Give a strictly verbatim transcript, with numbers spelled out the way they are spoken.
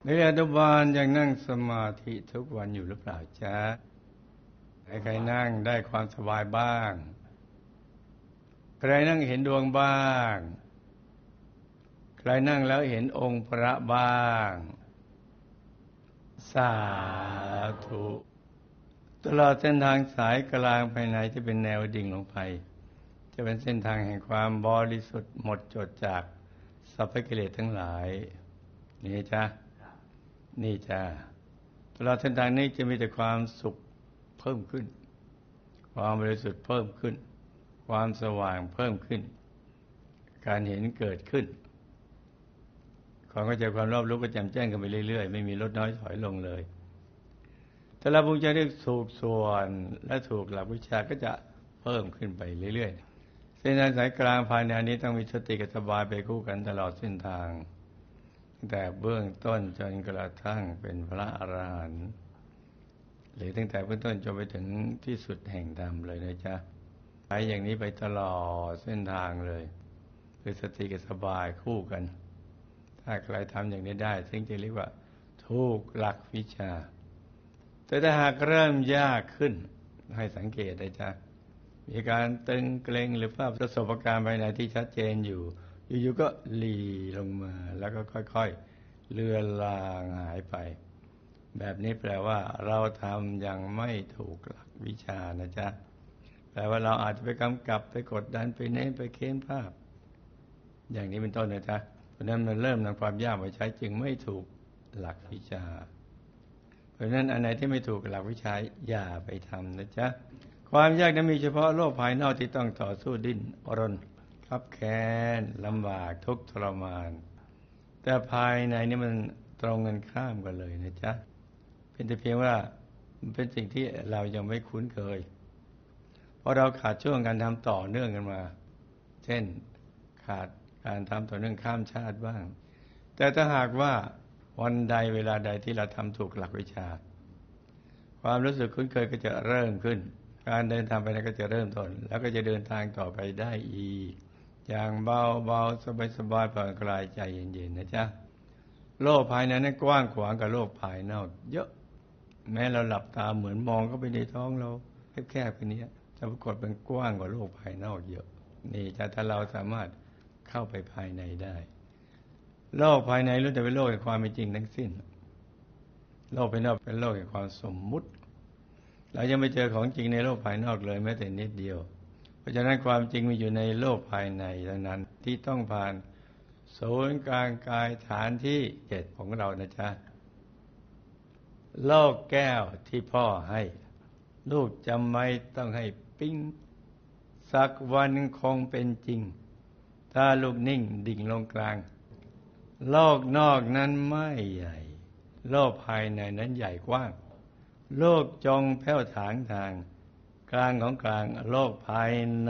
ในอนุบาลยังนั่งสมาธิทุกวันอยู่หรือเปล่าจ๊ะใครๆนั่งได้ความสบายบ้างใครนั่งเห็นดวงบ้างใครนั่งแล้วเห็นองค์พระบ้างสาธุตลอดเส้นทางสายกลางภายในจะเป็นแนวดิ่งลงไปจะเป็นเส้นทางแห่งความบริสุทธิ์หมดจดจากสัพพกิเลสทั้งหลายนี่จ้ะนี่จ้ะตลอดเส้นทางนี้จะมีแต่ความสุขเพิ่มขึ้นความบริสุทธิ์เพิ่มขึ้นความสว่างเพิ่มขึ้นการเห็นเกิดขึ้นความเข้าใจความรอบรู้ก็แจ่มแจ้งกันไปเรื่อยๆไม่มีลดน้อยถอยลงเลยแต่ละบุญจะเรียกถูกส่วนและถูกหลักวิชาก็จะเพิ่มขึ้นไปเรื่อยๆเส้นทางสายกลางภายในนี้ต้องมีสติกับสบายไปคู่กันตลอดเส้นทางตั้งแต่เบื้องต้นจนกระทั่งเป็นพระอรหันต์หรือตั้งแต่เบื้องต้นจนไปถึงที่สุดแห่งธรรมเลยนะจ๊ะไปอย่างนี้ไปตลอดเส้นทางเลยคือสติกับสบายคู่กันถ้าใครทำอย่างนี้ได้ซึ่งจะเรียกว่าถูกหลักวิชาแต่ถ้าหากเริ่มยากขึ้นให้สังเกตนะจ๊ะมีการตึงเกร็งหรือภาพประสบการณ์ภายในที่ชัดเจนอยู่อยู่ๆก็หลีลงมาแล้วก็ค่อยๆเลือนลางหายไปแบบนี้แปลว่าเราทำยังไม่ถูกหลักวิชานะจ๊ะแปลว่าเราอาจจะไปกำกับไปกดดันไปเน้นไปเค้นภาพอย่างนี้เป็นต้นนะจ๊ะเพราะนั้นมันเริ่มนำความยากมาใช้จึงไม่ถูกหลักวิชาเพราะนั้นอันไหนที่ไม่ถูกหลักวิชาอย่าไปทำนะจ๊ะความยากนั้นมีเฉพาะโลกภายนอกที่ต้องต่อสู้ดิ้นรนขับแค้นลำบากทุกข์ทรมานแต่ภายในนี่มันตรงกันข้ามกันเลยนะจ๊ะเป็นแต่เพียงว่ามันเป็นสิ่งที่เรายังไม่คุ้นเคยเพราะเราขาดช่วงการทำต่อเนื่องกันมาเช่นขาดการทำต่อเนื่องข้ามชาติบ้างแต่ถ้าหากว่าวันใดเวลาใดที่เราทำถูกหลักวิชาความรู้สึกคุ้นเคยก็จะเริ่มขึ้นการเดินทางไปนั้นก็จะเริ่มต้นแล้วก็จะเดินทางต่อไปได้อีกอย่างเบาเบาสบายสบายผ่อนคลายใจเย็นๆนะจ๊ะโลกภายในนั้นกว้างขวางกับโลกภายนอกเยอะแม้เราหลับตาเหมือนมองเข้าไปในท้องเราแคบๆแค่นี้แต่ปรากฏเป็นกว้างกว่าโลกภายนอกเยอะนี่จะถ้าเราสามารถเข้าไปภายในได้โลกภายในล้วนแต่เป็นโลกแห่งความเป็นจริงทั้งสิ้นโลกภายนอกเป็นโลกแห่งความสมมุติเรายังไม่เจอของจริงในโลกภายนอกเลยแม้แต่นิดเดียวเพราะฉะนั้นความจริงมีอยู่ในโลกภายในดังนั้นที่ต้องผ่านศูนย์กลางกายฐานที่เจ็ดของเรานะจ๊ะโลกแก้วที่พ่อให้ลูกจำไว้ต้องให้ปิ้งสักวันคงเป็นจริงถ้าลูกนิ่งดิ่งลงกลางโลกนอกนั้นไม่ใหญ่โลกภายในนั้นใหญ่กว้างโลกจงแผ้วถางทางกลางของกลางโลกภายใน